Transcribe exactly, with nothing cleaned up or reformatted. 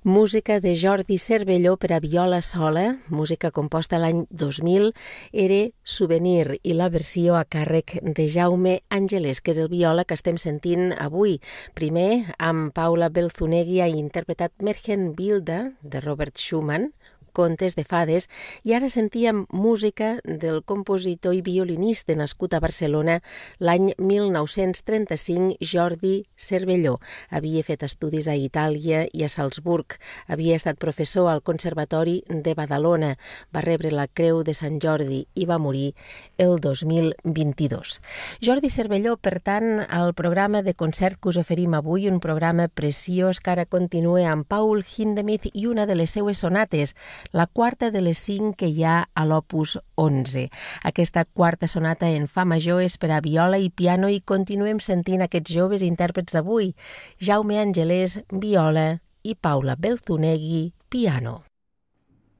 Música de Jordi Cervelló per a viola sola, música composta l'any dos mil, era Souvenir i la versió a càrrec de Jaume Angelès, que és el viola que estem sentint avui. Primer, amb Paula Belzunegui ha interpretat Märchenbilder de Robert Schumann, Contes de fades, i ara sentíem música del compositor i violinista nascut a Barcelona l'any mil nou-cents trenta-cinc, Jordi Cervelló. Havia fet estudis a Itàlia i a Salzburg. Havia estat professor al Conservatori de Badalona. Va rebre la Creu de Sant Jordi i va morir el dos mil vint-i-dos. Jordi Cervelló, per tant, al programa de concert que us oferim avui, un programa preciós que ara continua amb Paul Hindemith i una de les seues sonates, la quarta de les cinc que hi ha a l'opus onze. Aquesta quarta sonata en fa major és per a viola i piano i continuem sentint aquests joves intèrprets d'avui, Jaume Angelès, viola, i Paula Belzunegui, piano.